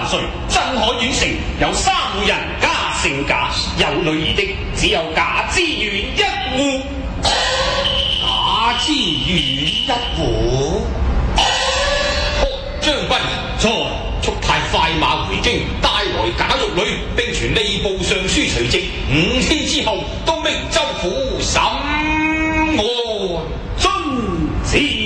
歲，鎮海縣城有3戶人，家姓賈，有女兒的只有賈之遠一戶。 賈之遠一戶。將軍， 在速派快馬回京，帶來賈玉女，並傳吏部尚書隨即5天之後到明州府審案。 遵旨。